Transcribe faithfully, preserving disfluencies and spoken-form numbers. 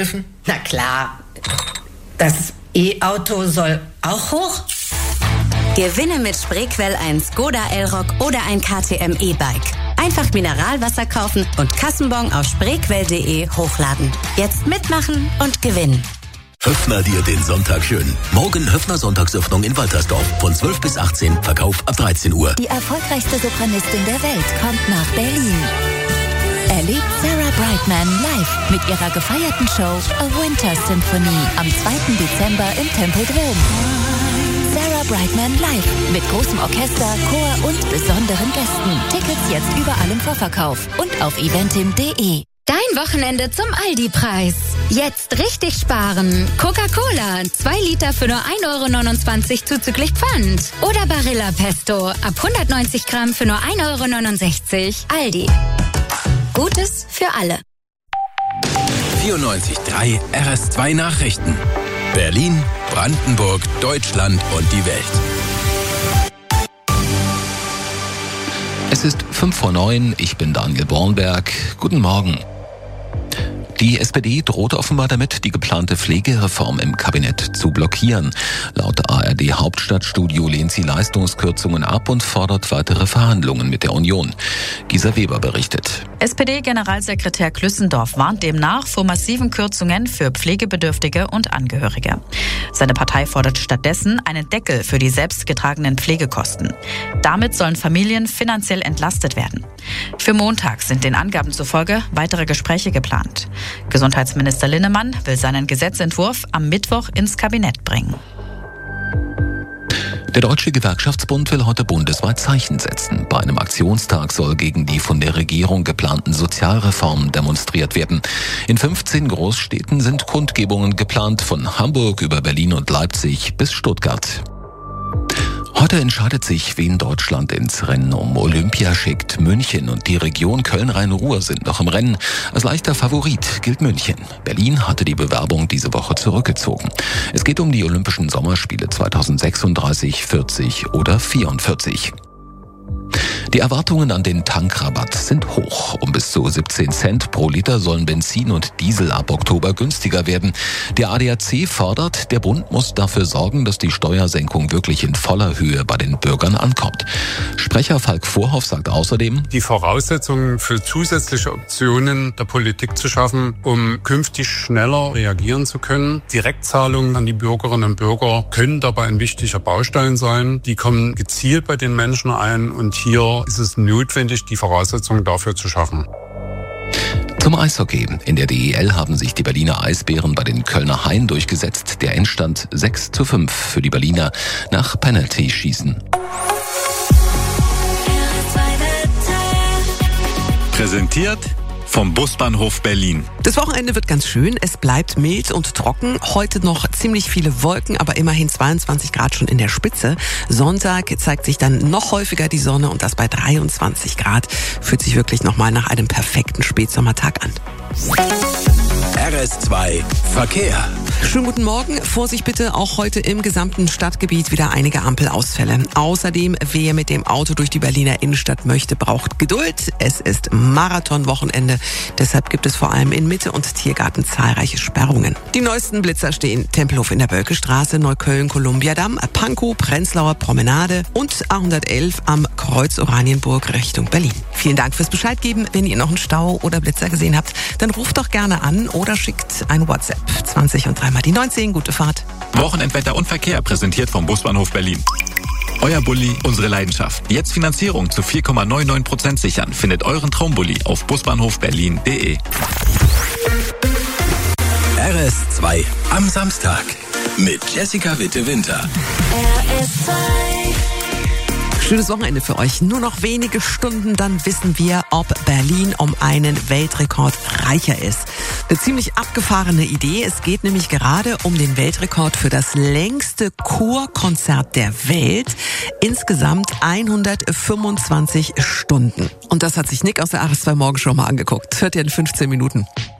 geholfen? Na klar, das E-Auto soll auch hoch. Gewinne mit Spreequell ein Skoda Elroq oder ein K T M E-Bike. Einfach Mineralwasser kaufen und Kassenbon auf spreequell punkt de hochladen. Jetzt mitmachen und gewinnen. Höffner dir den Sonntag schön. Morgen Höffner Sonntagsöffnung in Waltersdorf. Von zwölf bis achtzehn, Verkauf ab dreizehn Uhr. Die erfolgreichste Sopranistin der Welt kommt nach Berlin. Erlebt Sarah Brightman live mit ihrer gefeierten Show A Winter Symphony am zweiten Dezember im Tempeldrom. Sarah Brightman live mit großem Orchester, Chor und besonderen Gästen. Tickets jetzt überall im Vorverkauf und auf eventim punkt de. Dein Wochenende zum Aldi-Preis. Jetzt richtig sparen. Coca-Cola, zwei Liter für nur ein Euro neunundzwanzig zuzüglich Pfand. Oder Barilla Pesto, ab hundertneunzig Gramm für nur ein Euro neunundsechzig. Aldi. Gutes für alle. vierundneunzig Komma drei R S zwei Nachrichten. Berlin, Brandenburg, Deutschland und die Welt. Es ist fünf vor neun, ich bin Daniel Bornberg. Guten Morgen. Die S P D droht offenbar damit, die geplante Pflegereform im Kabinett zu blockieren. Laut A R D-Hauptstadtstudio lehnt sie Leistungskürzungen ab und fordert weitere Verhandlungen mit der Union. Gisa Weber berichtet. S P D-Generalsekretär Klüssendorf warnt demnach vor massiven Kürzungen für Pflegebedürftige und Angehörige. Seine Partei fordert stattdessen einen Deckel für die selbstgetragenen Pflegekosten. Damit sollen Familien finanziell entlastet werden. Für Montag sind den Angaben zufolge weitere Gespräche geplant. Gesundheitsminister Linnemann will seinen Gesetzentwurf am Mittwoch ins Kabinett bringen. Der Deutsche Gewerkschaftsbund will heute bundesweit Zeichen setzen. Bei einem Aktionstag soll gegen die von der Regierung geplanten Sozialreformen demonstriert werden. In fünfzehn Großstädten sind Kundgebungen geplant, von Hamburg über Berlin und Leipzig bis Stuttgart. Heute entscheidet sich, wen Deutschland ins Rennen um Olympia schickt. München und die Region Köln-Rhein-Ruhr sind noch im Rennen. Als leichter Favorit gilt München. Berlin hatte die Bewerbung diese Woche zurückgezogen. Es geht um die Olympischen Sommerspiele zweitausendsechsunddreißig, vierzig oder vierundvierzig. Die Erwartungen an den Tankrabatt sind hoch. Um bis zu siebzehn Cent pro Liter sollen Benzin und Diesel ab Oktober günstiger werden. Der A D A C fordert, der Bund muss dafür sorgen, dass die Steuersenkung wirklich in voller Höhe bei den Bürgern ankommt. Sprecher Falk Vorhoff sagt außerdem, die Voraussetzungen für zusätzliche Optionen der Politik zu schaffen, um künftig schneller reagieren zu können. Direktzahlungen an die Bürgerinnen und Bürger können dabei ein wichtiger Baustein sein. Die kommen gezielt bei den Menschen ein und hier ist es notwendig, die Voraussetzungen dafür zu schaffen. Zum Eishockey. In der D E L haben sich die Berliner Eisbären bei den Kölner Haien durchgesetzt. Der Endstand sechs zu fünf für die Berliner nach Penalty-Schießen. Präsentiert vom Busbahnhof Berlin. Das Wochenende wird ganz schön. Es bleibt mild und trocken. Heute noch ziemlich viele Wolken, aber immerhin zweiundzwanzig Grad schon in der Spitze. Sonntag zeigt sich dann noch häufiger die Sonne und das bei dreiundzwanzig Grad. Fühlt sich wirklich nochmal nach einem perfekten Spätsommertag an. R S zwei Verkehr. Schönen guten Morgen. Vorsicht bitte, auch heute im gesamten Stadtgebiet wieder einige Ampelausfälle. Außerdem, wer mit dem Auto durch die Berliner Innenstadt möchte, braucht Geduld. Es ist Marathonwochenende. Deshalb gibt es vor allem in Mitte und Tiergarten zahlreiche Sperrungen. Die neuesten Blitzer stehen Tempelhof in der Bölkestraße, Neukölln, Kolumbiadamm, Pankow, Prenzlauer Promenade und A hundertelf am Kreuz Oranienburg Richtung Berlin. Vielen Dank fürs Bescheid geben. Wenn ihr noch einen Stau oder Blitzer gesehen habt, dann ruft doch gerne an oder schickt ein WhatsApp. zwanzig und dreimal die neunzehn. Gute Fahrt. Wochenendwetter und Verkehr präsentiert vom Busbahnhof Berlin. Euer Bulli, unsere Leidenschaft. Jetzt Finanzierung zu vier Komma neunundneunzig Prozent sichern. Findet euren Traumbulli auf busbahnhofberlin punkt de. R S zwei am Samstag mit Jessica Witte-Winter. R S zwei. Schönes Wochenende für euch. Nur noch wenige Stunden, dann wissen wir, ob Berlin um einen Weltrekord reicher ist. Eine ziemlich abgefahrene Idee. Es geht nämlich gerade um den Weltrekord für das längste Chorkonzert der Welt. Insgesamt hundertfünfundzwanzig Stunden. Und das hat sich Nick aus der R S zwei Morgenshow mal angeguckt. Hört ihr in fünfzehn Minuten.